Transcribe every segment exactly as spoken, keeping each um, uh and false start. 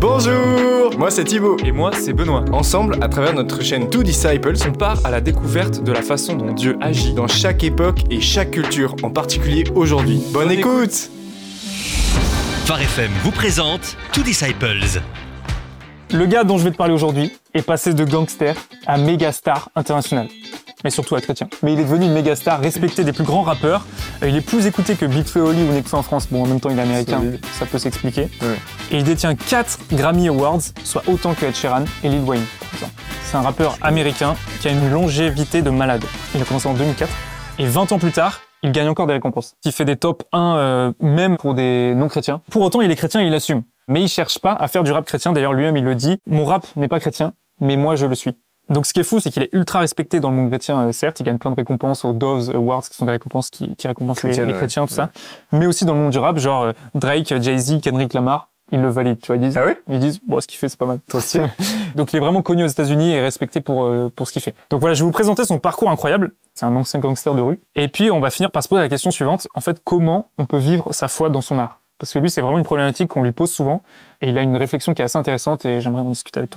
Bonjour, moi c'est Thibaut. Et moi c'est Benoît. Ensemble, à travers notre chaîne Two Disciples, on part à la découverte de la façon dont Dieu agit dans chaque époque et chaque culture, en particulier aujourd'hui. Bonne, Bonne écoute, écoute. Phare F M vous présente Two Disciples. Le gars dont je vais te parler aujourd'hui est passé de gangster à méga star international. Mais surtout à chrétien. Mais il est devenu une méga star, respecté des plus grands rappeurs. Il est plus écouté que Big Flo et Oli ou Nekfeu en France. Bon, en même temps, il est américain, Solide. Ça peut s'expliquer. Ouais. Et il détient quatre Grammy Awards, soit autant que Ed Sheeran et Lil Wayne, par exemple. C'est un rappeur américain qui a une longévité de malade. Il a commencé en deux mille quatre. Et vingt ans plus tard, il gagne encore des récompenses. Il fait des top un, euh, même pour des non-chrétiens. Pour autant, il est chrétien et il l'assume. Mais il cherche pas à faire du rap chrétien. D'ailleurs, lui-même, il le dit. Mon rap n'est pas chrétien, mais moi, je le suis. Donc, ce qui est fou, c'est qu'il est ultra respecté dans le monde chrétien, euh, certes. Il gagne plein de récompenses aux Doves Awards, qui sont des récompenses qui, qui récompensent les, les chrétiens, ouais. tout ça. Mais aussi dans le monde du rap, genre euh, Drake, Jay-Z, Kendrick Lamar, ils le valident, tu vois. Ils disent, ah oui ils disent, bon, ce qu'il fait, c'est pas mal. Toi aussi. Donc, il est vraiment connu aux États-Unis et respecté pour, euh, pour ce qu'il fait. Donc voilà, je vais vous présenter son parcours incroyable. C'est un ancien gangster de rue. Et puis, on va finir par se poser la question suivante. En fait, comment on peut vivre sa foi dans son art? Parce que lui, c'est vraiment une problématique qu'on lui pose souvent. Et il a une réflexion qui est assez intéressante et j'aimerais en discuter avec toi.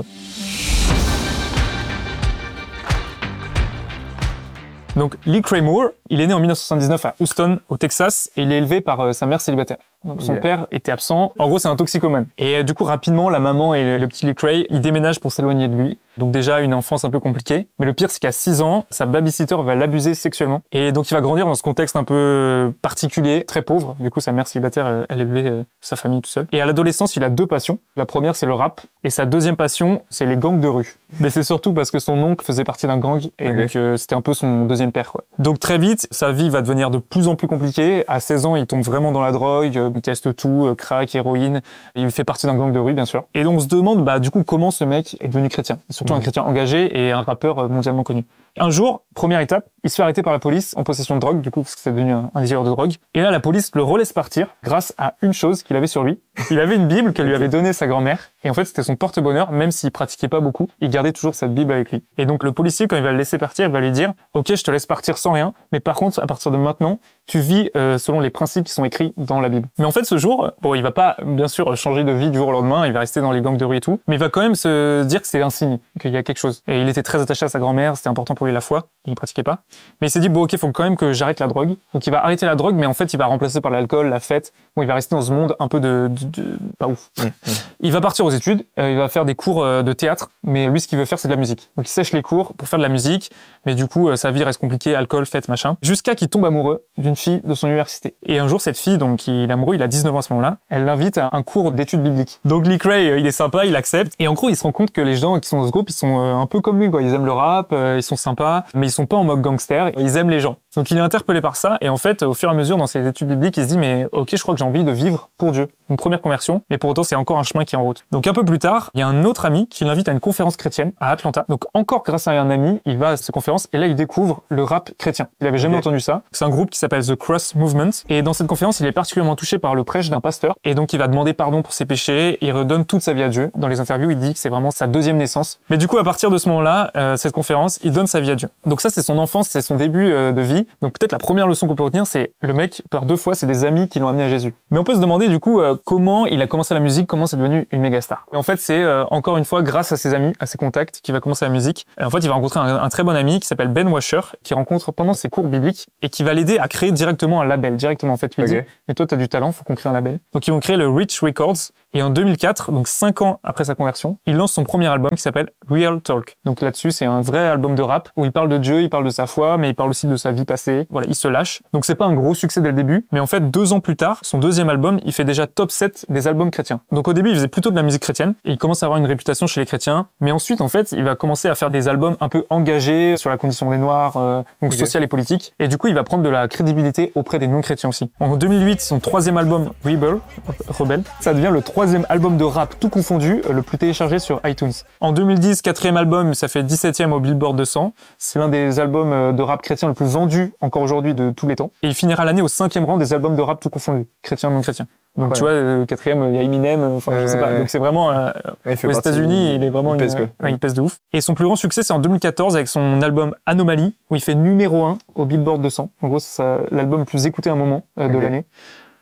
Donc, Lecrae Moore, il est né en dix-neuf cent soixante-dix-neuf à Houston, au Texas, et il est élevé par euh, sa mère célibataire. Donc, son yeah. père était absent. En gros, c'est un toxicomane. Et euh, du coup, rapidement, la maman et le, le petit Lecrae, ils déménagent pour s'éloigner de lui. Donc déjà, une enfance un peu compliquée. Mais le pire, c'est qu'à six ans, sa babysitter va l'abuser sexuellement. Et donc, il va grandir dans ce contexte un peu particulier, très pauvre. Du coup, sa mère célibataire, elle élevait euh, sa famille tout seul. Et à l'adolescence, il a deux passions. La première, c'est le rap. Et sa deuxième passion, c'est les gangs de rue. Mais c'est surtout parce que son oncle faisait partie d'un gang. Et okay. donc, euh, c'était un peu son deuxième père, quoi. Donc, très vite, sa vie va devenir de plus en plus compliquée. À seize ans, il tombe vraiment dans la drogue. Il teste tout, crack, héroïne. Il fait partie d'un gang de rue, bien sûr. Et donc, on se demande, bah, du coup, comment ce mec est devenu chrétien. Surtout mmh. un chrétien engagé et un rappeur mondialement connu. Un jour, première étape, il se fait arrêter par la police en possession de drogue, du coup, parce que c'est devenu un, un dealer de drogue. Et là, la police le relaisse partir grâce à une chose qu'il avait sur lui. Il avait une Bible qu'elle lui avait donnée sa grand-mère. Et en fait, c'était son porte-bonheur, même s'il pratiquait pas beaucoup, il gardait toujours cette Bible avec lui. Et donc, le policier, quand il va le laisser partir, il va lui dire, OK, je te laisse partir sans rien, mais par contre, à partir de maintenant, tu vis euh, selon les principes qui sont écrits dans la Bible. Mais en fait, ce jour, bon, il va pas, bien sûr, changer de vie du jour au lendemain, il va rester dans les gangs de rue et tout, mais il va quand même se dire que c'est un signe, qu'il y a quelque chose. Et il était très attaché à sa grand-mère, c'était important pour lui la foi, il ne pratiquait pas. Mais il s'est dit, bon, OK, faut quand même que j'arrête la drogue. Donc, il va arrêter la drogue, mais en fait, il va remplacer par l'alcool, la fête. Bon, il va rester dans ce monde un peu de, de, de... pas ouf. Mmh, mmh. Il va partir aux études, euh, il va faire des cours euh, de théâtre, mais lui, ce qu'il veut faire, c'est de la musique. Donc, il sèche les cours pour faire de la musique, mais du coup, euh, sa vie reste compliquée, alcool, fête, machin. Jusqu'à qu'il tombe amoureux d'une fille de son université. Et un jour, cette fille, donc, il est amoureux, il a dix-neuf ans à ce moment-là, elle l'invite à un cours d'études bibliques. Donc, Lecrae, euh, il est sympa, il accepte. Et en gros, il se rend compte que les gens qui sont dans ce groupe, ils sont euh, un peu comme lui, quoi. Ils aiment le rap, euh, ils sont sympas, mais ils sont pas en mode gangster, ils aiment les gens. Donc, il est interpellé par ça. Et en fait, au fur et à mesure, dans ses études bibliques, il se dit, mais OK, je crois que j'ai envie de vivre pour Dieu. Une première conversion, mais pour autant, c'est encore un chemin qui est en route. Donc, un peu plus tard, il y a un autre ami qui l'invite à une conférence chrétienne à Atlanta. Donc, encore grâce à un ami, il va à cette conférence et là, il découvre le rap chrétien. Il avait jamais okay. entendu ça. C'est un groupe qui s'appelle The Cross Movement. Et dans cette conférence, il est particulièrement touché par le prêche d'un pasteur. Et donc, il va demander pardon pour ses péchés. Il redonne toute sa vie à Dieu. Dans les interviews, il dit que c'est vraiment sa deuxième naissance. Mais du coup, à partir de ce moment-là, euh, cette conférence, il donne sa vie à Dieu. Donc ça, c'est son enfance, c'est son début euh, de vie. Donc peut-être la première leçon qu'on peut retenir, c'est le mec, par deux fois, c'est des amis qui l'ont amené à Jésus. Mais on peut se demander, du coup, euh, comment il a commencé la musique, comment c'est devenu une méga star. Et en fait, c'est euh, encore une fois grâce à ses amis, à ses contacts, qu'il va commencer la musique. Et en fait, il va rencontrer un, un très bon ami qui s'appelle Ben Washer, qui rencontre pendant ses cours bibliques et qui va l'aider à créer directement un label. Directement, en fait, il lui okay. dit, mais toi, t'as du talent, faut qu'on crée un label. Donc, ils vont créer le Rich Records. Et en deux mille quatre, donc cinq ans après sa conversion, il lance son premier album qui s'appelle Real Talk. Donc là-dessus, c'est un vrai album de rap où il parle de Dieu, il parle de sa foi, mais il parle aussi de sa vie passée. Voilà, il se lâche. Donc c'est pas un gros succès dès le début, mais en fait, deux ans plus tard, son deuxième album, il fait déjà top sept des albums chrétiens. Donc au début, il faisait plutôt de la musique chrétienne et il commence à avoir une réputation chez les chrétiens. Mais ensuite, en fait, il va commencer à faire des albums un peu engagés sur la condition des Noirs, euh, donc okay. sociale et politique. Et du coup, il va prendre de la crédibilité auprès des non-chrétiens aussi. En deux mille huit, son troisième album, Rebel, Rebel, ça devient le troisième album de rap tout confondu, le plus téléchargé sur iTunes. En deux mille dix, quatrième album, ça fait dix-septième au Billboard deux cents. C'est l'un des albums de rap chrétien le plus vendu encore aujourd'hui de tous les temps. Et il finira l'année au cinquième rang des albums de rap tout confondus, chrétien non chrétien. Donc ouais. tu vois, le quatrième, il y a Eminem, enfin euh, je sais pas. Donc c'est vraiment euh, ouais, aux États-Unis, il est vraiment il pèse, une, ouais, il pèse de ouf. Et son plus grand succès, c'est en deux mille quatorze avec son album Anomaly, où il fait numéro un au Billboard deux cents. En gros, c'est ça, l'album le plus écouté à un moment euh, de okay. l'année.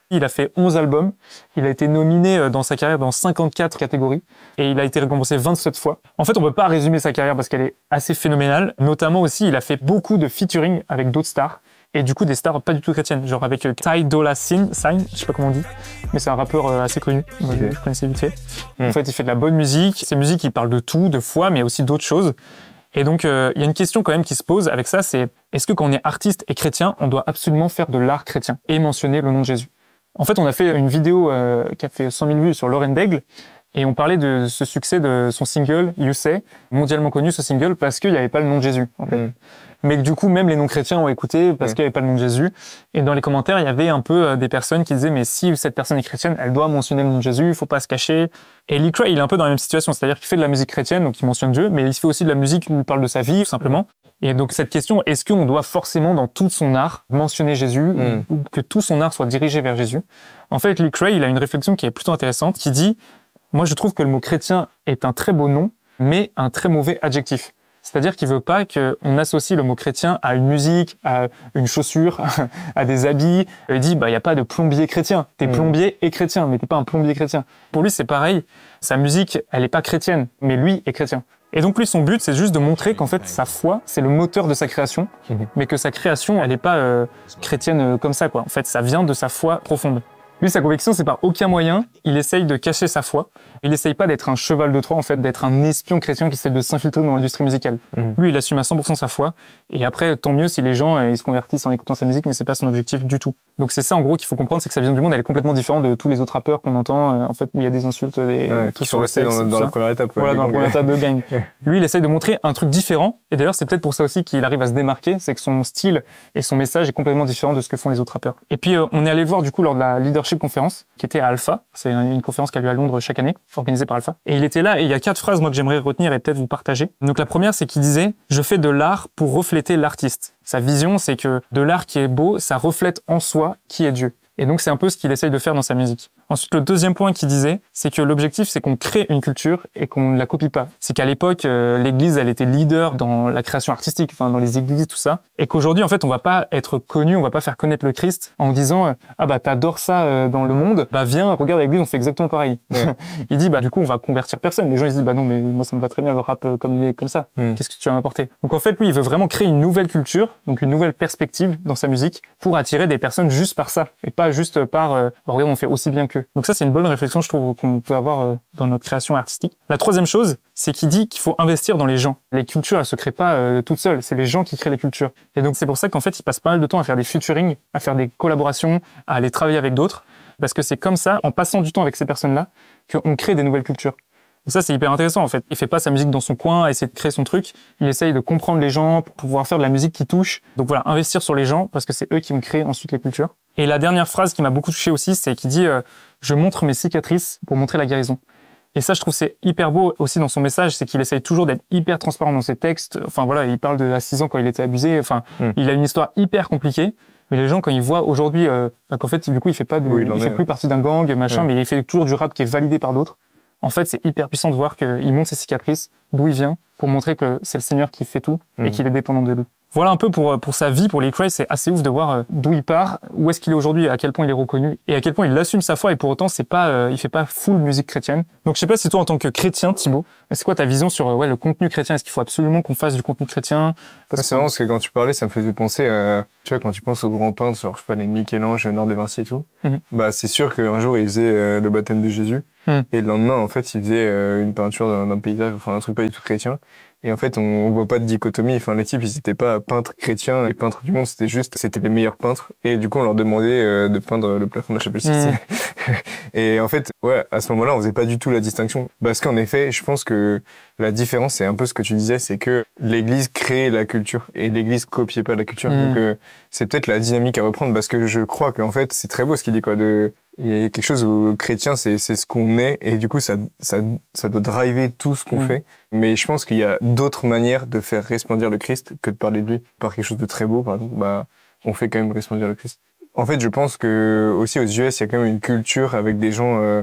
Il a fait onze albums. Il a été nominé dans sa carrière dans cinquante-quatre catégories et il a été récompensé vingt-sept fois. En fait, on peut pas résumer sa carrière parce qu'elle est assez phénoménale. Notamment aussi, il a fait beaucoup de featuring avec d'autres stars. Et du coup, des stars pas du tout chrétiennes, genre avec Ty Dolla Sign, Sign, je sais pas comment on dit, mais c'est un rappeur assez connu, moi, okay. Je connaissais vite fait. Mm. En fait, il fait de la bonne musique. Ses musiques, il parle de tout, de foi, mais aussi d'autres choses. Et donc, euh, il y a une question quand même qui se pose avec ça, c'est est-ce que quand on est artiste et chrétien, on doit absolument faire de l'art chrétien et mentionner le nom de Jésus? En fait, on a fait une vidéo euh, qui a fait cent mille vues sur Lauren Daigle, et on parlait de ce succès de son single, You Say, mondialement connu ce single, parce qu'il n'y avait pas le nom de Jésus, en fait. Mm. Mais du coup, même les non-chrétiens ont écouté parce mm. qu'il n'y avait pas le nom de Jésus. Et dans les commentaires, il y avait un peu euh, des personnes qui disaient « Mais si cette personne est chrétienne, elle doit mentionner le nom de Jésus, il ne faut pas se cacher. » Et Lecrae, il est un peu dans la même situation, c'est-à-dire qu'il fait de la musique chrétienne, donc il mentionne Dieu, mais il fait aussi de la musique où il parle de sa vie, tout simplement. Et donc cette question, est-ce qu'on doit forcément, dans tout son art, mentionner Jésus, mm. ou que tout son art soit dirigé vers Jésus? En fait, Lecrae, il a une réflexion qui est plutôt intéressante, qui dit « Moi, je trouve que le mot chrétien est un très beau nom, mais un très mauvais adjectif. » C'est-à-dire qu'il veut pas qu'on associe le mot chrétien à une musique, à une chaussure, à des habits. Il dit, bah, il n'y a pas de plombier chrétien. T'es mmh. plombier et chrétien, mais t'es pas un plombier chrétien. Pour lui, c'est pareil. Sa musique, elle est pas chrétienne, mais lui est chrétien. Et donc, lui, son but, c'est juste de montrer qu'en fait, sa foi, c'est le moteur de sa création, mmh. mais que sa création, elle est pas euh, chrétienne euh, comme ça, quoi. En fait, ça vient de sa foi profonde. Lui, sa conviction, c'est par aucun moyen, il essaye de cacher sa foi. Il essaye pas d'être un cheval de Troie, en fait, d'être un espion chrétien qui essaie de s'infiltrer dans l'industrie musicale. Mmh. Lui, il assume à cent pour cent sa foi. Et après, tant mieux si les gens, ils se convertissent en écoutant sa musique, mais c'est pas son objectif du tout. Donc c'est ça, en gros, qu'il faut comprendre, c'est que sa vision du monde, elle est complètement différente de tous les autres rappeurs qu'on entend, euh, en fait, où il y a des insultes, des ouais, qui sont restés dans, dans la première étape. Voilà, dans la première étape de gang. Lui, il essaye de montrer un truc différent. Et d'ailleurs, c'est peut-être pour ça aussi qu'il arrive à se démarquer, c'est que son style et son message est complètement différent de ce que font les autres rappeurs. Et puis, euh, on est allé le voir, du coup, lors de la Leadership Conference, qui était à Alpha. C'est une conférence qui a lieu à Londres chaque année, organisée par Alpha. Et il était là, et il y a quatre phrases, moi, que j'aimerais retenir et peut-être vous partager. Donc la première, c'est qu'il disait « Je fais de l'art pour refléter l'artiste ». Sa vision, c'est que de l'art qui est beau, ça reflète en soi qui est Dieu. Et donc, c'est un peu ce qu'il essaye de faire dans sa musique. Ensuite, le deuxième point qu'il disait, c'est que l'objectif, c'est qu'on crée une culture et qu'on ne la copie pas. C'est qu'à l'époque, euh, l'Église, elle était leader dans la création artistique, enfin dans les églises, tout ça. Et qu'aujourd'hui, en fait, on va pas être connu, on va pas faire connaître le Christ en disant euh, ah bah t'adores ça euh, dans le monde, bah viens, regarde l'Église, on fait exactement pareil. Ouais. Il dit bah du coup, on va convertir personne. Les gens ils se disent bah non, mais moi ça me va très bien le rap euh, comme comme ça. Mm. Qu'est-ce que tu vas m'apporter? Donc en fait, lui, il veut vraiment créer une nouvelle culture, donc une nouvelle perspective dans sa musique pour attirer des personnes juste par ça et pas juste par euh, bah, regarde, on fait aussi bien qu'eux. Donc ça, c'est une bonne réflexion, je trouve, qu'on peut avoir dans notre création artistique. La troisième chose, c'est qu'il dit qu'il faut investir dans les gens. Les cultures, elles se créent pas euh, toutes seules. C'est les gens qui créent les cultures. Et donc, c'est pour ça qu'en fait, il passe pas mal de temps à faire des featuring, à faire des collaborations, à aller travailler avec d'autres. Parce que c'est comme ça, en passant du temps avec ces personnes-là, qu'on crée des nouvelles cultures. Et ça, c'est hyper intéressant, en fait. Il fait pas sa musique dans son coin, à essayer de créer son truc. Il essaye de comprendre les gens pour pouvoir faire de la musique qui touche. Donc voilà, investir sur les gens, parce que c'est eux qui vont créer ensuite les cultures. Et la dernière phrase qui m'a beaucoup touché aussi, c'est qu'il dit euh, « Je montre mes cicatrices pour montrer la guérison ». Et ça, je trouve c'est hyper beau aussi dans son message, c'est qu'il essaye toujours d'être hyper transparent dans ses textes. Enfin voilà, il parle de à six ans quand il était abusé. Enfin, mm. il a une histoire hyper compliquée. Mais les gens, quand ils voient aujourd'hui, euh, bah, qu'en fait, du coup, il fait pas de, oui, il, il fait est, plus ouais. partie d'un gang, machin, ouais. mais il fait toujours du rap qui est validé par d'autres. En fait, c'est hyper puissant de voir qu'il montre ses cicatrices, d'où il vient, pour montrer que c'est le Seigneur qui fait tout mm. et qu'il est dépendant de lui. Voilà un peu pour, pour sa vie, pour Lecrae, c'est assez ouf de voir d'où il part, où est-ce qu'il est aujourd'hui, à quel point il est reconnu, et à quel point il assume sa foi, et pour autant, c'est pas, euh, il fait pas full musique chrétienne. Donc je sais pas si toi, en tant que chrétien, Thibaut, c'est quoi ta vision sur ouais, le contenu chrétien? Est-ce qu'il faut absolument qu'on fasse du contenu chrétien? Parce que... C'est marrant, parce que quand tu parlais, ça me faisait penser à, tu vois, quand tu penses aux grands peintres, genre, je sais pas, les Michel-Ange, Léonard de Vinci et tout, mm-hmm. bah, c'est sûr qu'un jour, ils faisaient euh, le baptême de Jésus, mm. et le lendemain, en fait, ils faisaient euh, une peinture d'un, d'un paysage, enfin, un truc pas du tout chrétien. Et en fait, on, on voit pas de dichotomie. Enfin, les types, ils étaient pas peintres chrétiens et peintres du monde. C'était juste, c'était les meilleurs peintres. Et du coup, on leur demandait euh, de peindre le plafond de la chapelle Sixtine. Mmh. Et en fait, ouais, à ce moment-là, on faisait pas du tout la distinction. Parce qu'en effet, je pense que la différence, c'est un peu ce que tu disais, c'est que l'Église créait la culture et l'Église copiait pas la culture. Mmh. Donc, euh, c'est peut-être la dynamique à reprendre parce que je crois qu'en fait, c'est très beau ce qu'il dit, quoi, de, il y a quelque chose où chrétien, c'est, c'est ce qu'on est, et du coup, ça, ça, ça doit driver tout ce qu'on mmh. fait. Mais je pense qu'il y a d'autres manières de faire resplendir le Christ que de parler de lui. Par quelque chose de très beau, par exemple, bah, on fait quand même resplendir le Christ. En fait, je pense que, aussi aux U S, il y a quand même une culture avec des gens, euh,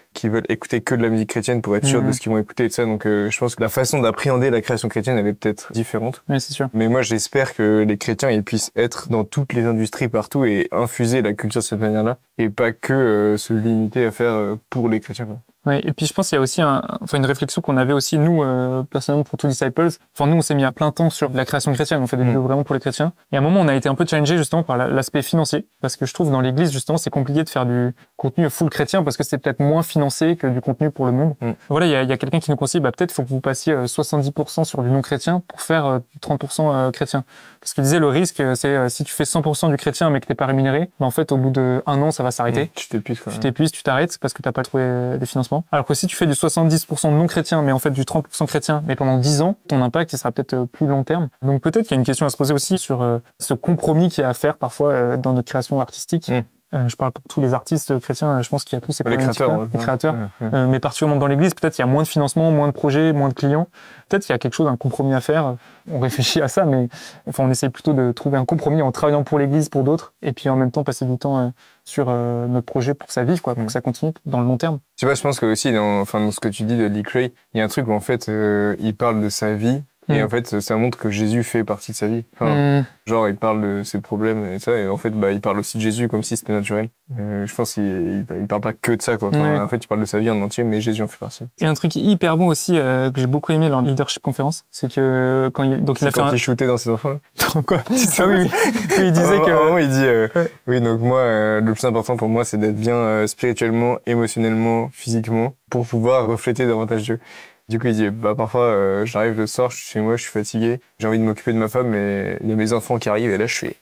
qui veulent écouter que de la musique chrétienne pour être sûrs Mhm. de ce qu'ils vont écouter et tout ça. Donc, euh, je pense que la façon d'appréhender la création chrétienne, elle est peut-être différente. Ouais, c'est sûr. Mais moi, j'espère que les chrétiens, ils puissent être dans toutes les industries partout et infuser la culture de cette manière-là et pas que euh, se limiter à faire euh, pour les chrétiens, quoi. Ouais, et puis je pense qu'il y a aussi un, enfin une réflexion qu'on avait aussi nous euh, personnellement pour Two Disciples. Enfin nous on s'est mis à plein temps sur la création chrétienne, on fait des vidéos Mm. vraiment pour les chrétiens. Et à un moment on a été un peu challengé justement par la- l'aspect financier parce que je trouve dans l'église justement c'est compliqué de faire du contenu full chrétien parce que c'est peut-être moins financé que du contenu pour le monde. Mm. Voilà, il y a, il y a quelqu'un qui nous conseille bah peut-être faut que vous passiez euh, soixante-dix pour cent sur du non chrétien pour faire euh, trente pour cent euh, chrétien. Parce qu'il disait le risque euh, c'est euh, si tu fais cent pour cent du chrétien mais que t'es pas rémunéré, bah en fait au bout de un an ça va s'arrêter. Mm. Tu t'épuises, quoi. Tu t'épuises, tu t'arrêtes parce que t'as pas trouvé euh, des financements. Alors que si tu fais du soixante-dix pour cent non chrétien, mais en fait du trente pour cent chrétien, mais pendant dix ans, ton impact il sera peut-être euh, plus long terme. Donc peut-être qu'il y a une question à se poser aussi sur euh, ce compromis qu'il y a à faire parfois euh, dans notre création artistique. Mm. Euh, je parle pour tous les artistes chrétiens, euh, je pense qu'il y a tous ces Les problématiques-là, créateurs, ouais. les créateurs. Ouais, ouais. Euh, mais particulièrement dans l'église, peut-être il y a moins de financement, moins de projets, moins de clients. Peut-être qu'il y a quelque chose, un compromis à faire. On réfléchit à ça, mais enfin on essaie plutôt de trouver un compromis en travaillant pour l'église, pour d'autres, et puis en même temps passer du temps euh, sur euh, notre projet pour que ça vive, quoi, pour Mm. que ça continue dans le long terme. Tu vois, je pense que aussi dans, enfin, dans ce que tu dis de Lee Cray, il y a un truc où en fait, euh, il parle de sa vie. Et Mm. en fait, ça montre que Jésus fait partie de sa vie. Enfin, Mm. Genre, il parle de ses problèmes et ça, et en fait, bah, il parle aussi de Jésus comme si c'était naturel. Euh, je pense qu'il il, il parle pas que de ça, quoi. Enfin, Ouais. En fait, il parle de sa vie en entier, mais Jésus en fait partie. Et un truc hyper bon aussi euh, que j'ai beaucoup aimé lors de leadership conférence, c'est que quand il donc il a C'est fait quand un il shootait dans ses enfants. quoi ah oui, oui. il disait À un que moment, il dit, euh, Ouais. oui, donc moi, euh, le plus important pour moi, c'est d'être bien euh, spirituellement, émotionnellement, physiquement, pour pouvoir refléter davantage Dieu. Du coup, il dit, bah, parfois, euh, j'arrive le soir, je suis chez moi, je suis fatigué, j'ai envie de m'occuper de ma femme, mais il y a mes enfants qui arrivent, et là, je fais,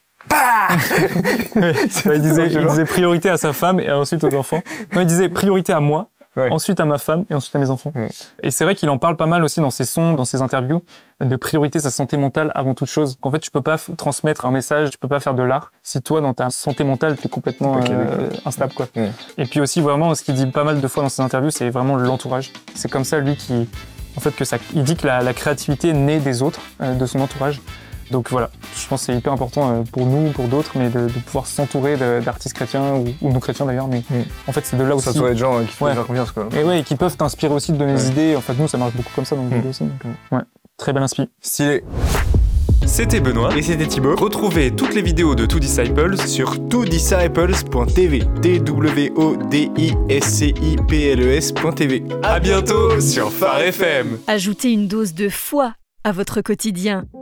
Ouais, il disait il disait priorité à sa femme et ensuite aux enfants. Non, il disait priorité à moi, Ouais. ensuite à ma femme et ensuite à mes enfants. Ouais. Et c'est vrai qu'il en parle pas mal aussi dans ses sons, dans ses interviews, de priorité sa santé mentale avant toute chose. Qu'en fait, tu peux pas f- transmettre un message, tu peux pas faire de l'art si toi, dans ta santé mentale, t'es complètement Ok, euh, instable, quoi. Ouais. Et puis aussi, vraiment, ce qu'il dit pas mal de fois dans ses interviews, c'est vraiment l'entourage. C'est comme ça, lui, qui, en fait, que ça, il dit que la, la créativité naît des autres, euh, de son entourage. Donc voilà, je pense que c'est hyper important euh, pour nous, pour d'autres, mais de, de pouvoir s'entourer de- d'artistes chrétiens ou, ou non chrétiens d'ailleurs. Mais Mm. en fait, c'est de là aussi. Ça doit être des gens euh, qui font Ouais. faire confiance, quoi. Et ouais, et qui peuvent t'inspirer aussi, de donner des Ouais. idées. En fait, nous, ça marche beaucoup comme ça dans le Mm. vidéo aussi. Donc, euh, ouais, très belle inspi. Stylé. C'était Benoît. Et c'était Thibaut Retrouvez toutes les vidéos de Two Disciples sur two disciples point t v. T W O D I S C I P L E S point t v. À bientôt sur Phare F M. Ajoutez une dose de foi à votre quotidien.